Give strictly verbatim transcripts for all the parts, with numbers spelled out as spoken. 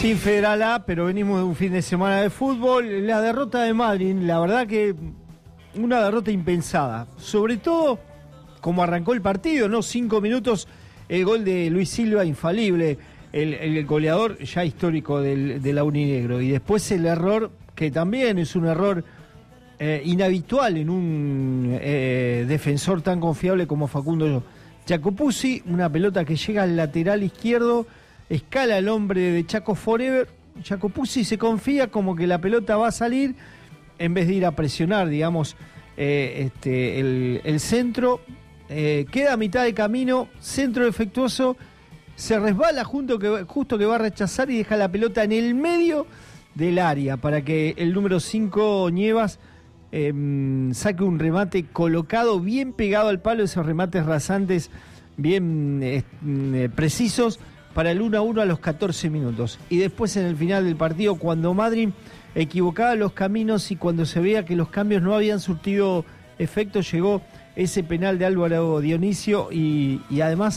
Sin Federal A, pero venimos de un fin de semana de fútbol. La derrota de Madrid, la verdad que una derrota impensada. Sobre todo como arrancó el partido, ¿no? Cinco minutos, el gol de Luis Silva, infalible, el, el goleador ya histórico del, del aurinegro. Y después el error, que también es un error eh, inhabitual en un eh, defensor tan confiable como Facundo Giacopuzzi, una pelota que llega al lateral izquierdo, escala el hombre de Chaco Forever, Giacopuzzi se confía como que la pelota va a salir, en vez de ir a presionar, digamos, eh, este, el, el centro, eh, queda a mitad de camino, centro defectuoso, se resbala junto que, justo que va a rechazar y deja la pelota en el medio del área para que el número cinco, Nievas, eh, saque un remate colocado bien pegado al palo, esos remates rasantes bien eh, precisos, para el uno a uno a los catorce minutos. Y después en el final del partido, cuando Madrid equivocaba los caminos y cuando se veía que los cambios no habían surtido efecto, llegó ese penal de Álvaro Dionisio y, y además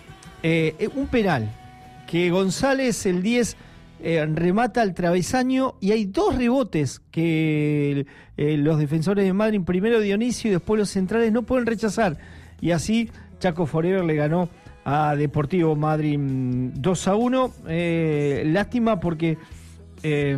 eh, un penal que González, el diez, eh, remata al travesaño y hay dos rebotes que eh, los defensores de Madrid, primero Dionisio y después los centrales, no pueden rechazar. Y así Chaco Forever le ganó a Deportivo Madrid dos a uno. Eh, lástima porque eh,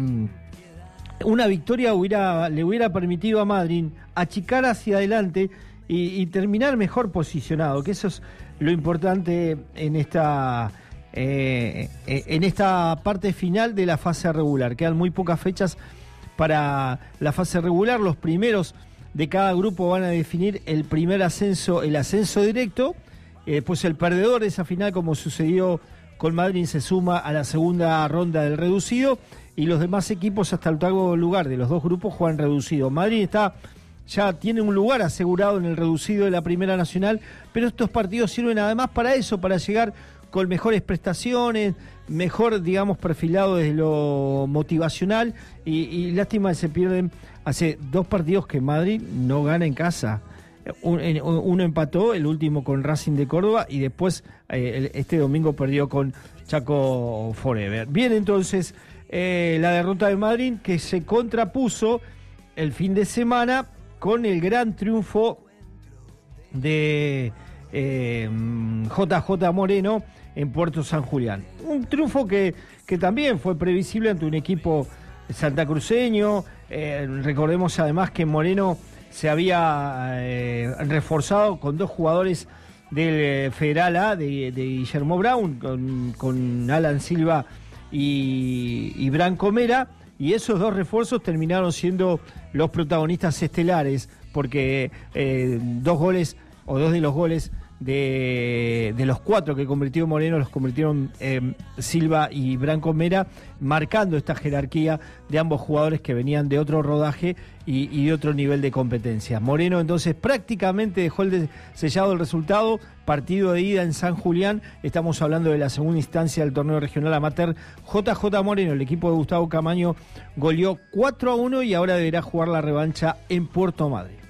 una victoria hubiera, le hubiera permitido a Madrid achicar hacia adelante y, y terminar mejor posicionado, que eso es lo importante en esta, eh, en esta parte final de la fase regular. Quedan muy pocas fechas para la fase regular. Los primeros de cada grupo van a definir el primer ascenso, el ascenso directo. Eh, pues el perdedor de esa final, como sucedió con Madrid, se suma a la segunda ronda del reducido y los demás equipos hasta el octavo lugar de los dos grupos juegan reducido. Madrid está, ya tiene un lugar asegurado en el reducido de la Primera Nacional, pero estos partidos sirven además para eso, para llegar con mejores prestaciones, mejor, digamos, perfilado desde lo motivacional y, y lástima que se pierden. Hace dos partidos que Madrid no gana en casa. Uno empató, el último con Racing de Córdoba, y después eh, este domingo perdió con Chaco Forever. Bien, entonces, eh, la derrota de Madrid que se contrapuso el fin de semana con el gran triunfo de eh, J J Moreno en Puerto San Julián. Un triunfo que, que también fue previsible ante un equipo santacruceño. Eh, recordemos además que Moreno se había eh, reforzado con dos jugadores del eh, Federal A, de, de Guillermo Brown, con, con Alan Silva y, y Branco Mera, y esos dos refuerzos terminaron siendo los protagonistas estelares, porque eh, dos goles, o dos de los goles de, de los cuatro que convirtió Moreno, los convirtieron eh, Silva y Branco Mera, marcando esta jerarquía de ambos jugadores que venían de otro rodaje y, y de otro nivel de competencia. Moreno entonces prácticamente dejó el de, sellado el resultado, partido de ida en San Julián, estamos hablando de la segunda instancia del torneo regional amateur. J J Moreno, el equipo de Gustavo Camaño, goleó cuatro a uno y ahora deberá jugar la revancha en Puerto Madryn.